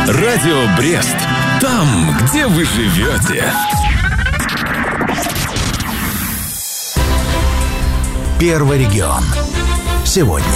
Радио Брест. Там, где вы живете. Первый регион. Сегодня.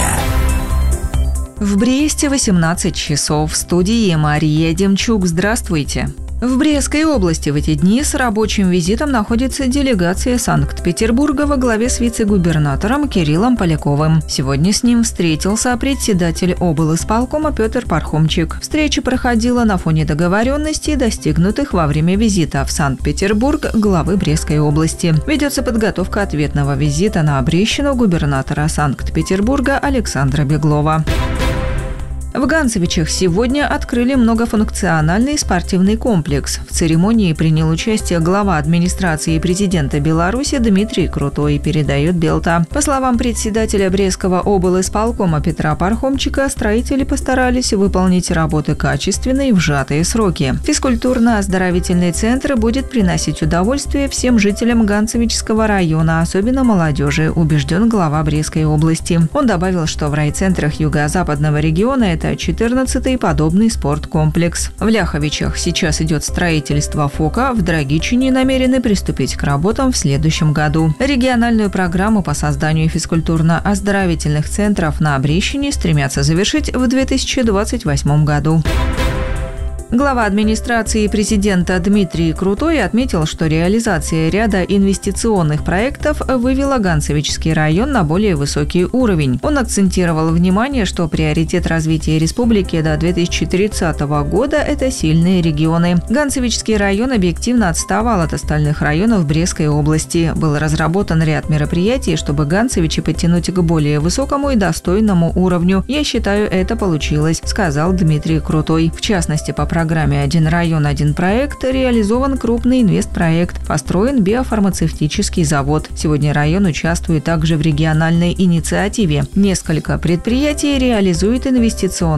В Бресте 18 часов. В студии Мария Демчук. Здравствуйте. В Брестской области в эти дни с рабочим визитом находится делегация Санкт-Петербурга во главе с вице-губернатором Кириллом Поляковым. Сегодня с ним встретился председатель облисполкома Петр Пархомчик. Встреча проходила на фоне договоренностей, достигнутых во время визита в Санкт-Петербург главы Брестской области. Ведется подготовка ответного визита на обрещину губернатора Санкт-Петербурга Александра Беглова. В Ганцевичах сегодня открыли многофункциональный спортивный комплекс. В церемонии принял участие глава администрации президента Беларуси Дмитрий Крутой, передает Белта. По словам председателя Брестского облисполкома Петра Пархомчика, строители постарались выполнить работы качественно и в сжатые сроки. Физкультурно-оздоровительный центр будет приносить удовольствие всем жителям Ганцевичского района, особенно молодежи, убежден глава Брестской области. Он добавил, что в райцентрах юго-западного региона это 14-й подобный спорткомплекс. В Ляховичах сейчас идет строительство ФОКа, в Драгичине намерены приступить к работам в следующем году. Региональную программу по созданию физкультурно-оздоровительных центров на Брещине стремятся завершить в 2028 году. Глава администрации президента Дмитрий Крутой отметил, что реализация ряда инвестиционных проектов вывела Ганцевичский район на более высокий уровень. Он акцентировал внимание, что приоритет развития республики до 2030 года – это сильные регионы. Ганцевичский район объективно отставал от остальных районов Брестской области. Был разработан ряд мероприятий, чтобы Ганцевичи подтянуть к более высокому и достойному уровню. Я считаю, это получилось, сказал Дмитрий Крутой. В частности, по программе «Один район, один проект» реализован крупный инвестпроект, построен биофармацевтический завод. Сегодня район участвует также в региональной инициативе. Несколько предприятий реализуют инвестиционные